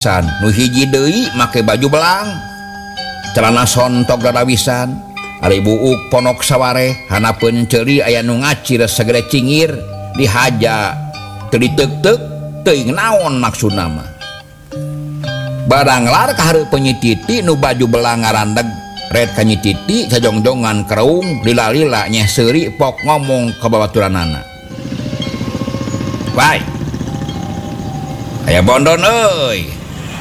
nu hiji deui make baju belang celana sontok dadawisan ari buuk ponok saware hanapeun ceuri aya nu ngacir sagede cingir dihaja teu diteuk-teuk teuing naon maksudna mah barang lar ka hareupeun Nyi Titi nu baju belang ngarandeg red ka Nyi Titi sajongjongan kereung lila-lila nyeh seuri pok ngomong ka babaturanana bae aya bondon euy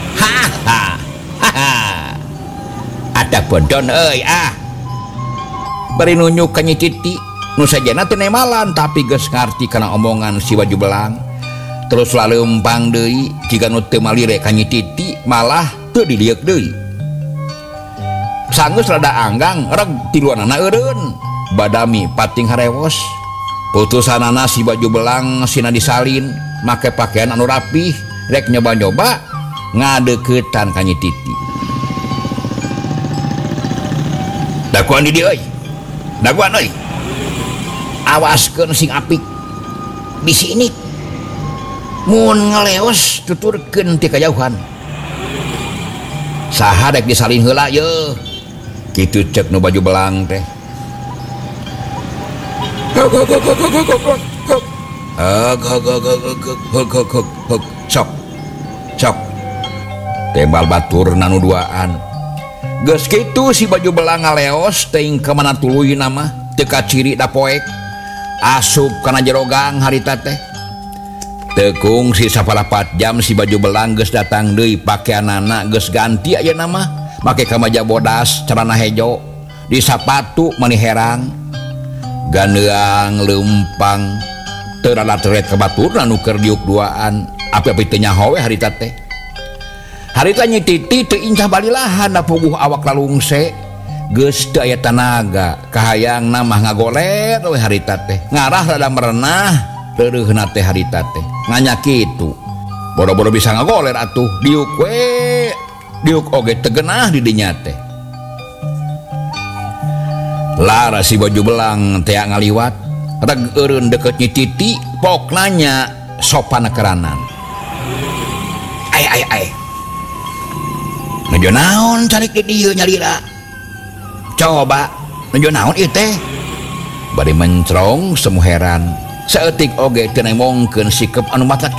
ada bodon euy bari nunjuk ka Nyi Titi nu sajana teu nemalan tapi geus ngarti kana omongan si baju belang terus laleumpang deui jiga nu teu malire ka Nyi Titi malah teu dilieuk deui sanggeus rada anggang reg tiluanana eureun badami pating harewos putusanana si baju belang sina disalin make pakaian anu rapih rek nyoba-nyoba ngadeuketan ka Nyi Titi. Daguan di dieu euy. Daguan euy. Awaskeun sing apik. Bisi ini. Mun ngaleos tuturkeun ti kajauhan. Saha rek disalin heula yeuh. Kitu ceuk nu baju belang teh. Sok tembal batur nanu duaan geus kitu si baju belang ngaleos teuing ka mana tuluy nama teu kaciri da poek asup kana jero gang harita teh tekung si saparapat jam si baju belang geus datang deui pakeanana geus ganti ayeuna mah make kamaja bodas celana hejo di sapatu mani herang gandeang leumpang teu rada teret ka baturna nu keur diuk duaan api-api teu nyaho we harita teh harita Nyi Titi teu incah balilahan da puguh awak lalungse geus teu aya tanaga kahayangna mah ngagoler we harita teh ngarah rada merenah reureuna teh harita teh nganya kitu boro-boro bisa ngagoler atuh diuk we diuk oge teu geunah di dinya teh lara si baju belang teh ngaliwat reg eureun deukeut Nyi Titi pok nanya sopan keranan ai nuju naon carik di dieu nyalira coba nuju naon ieu teh bari mencrong semu heran saeutik oge teu nemongkeun sikep anu matak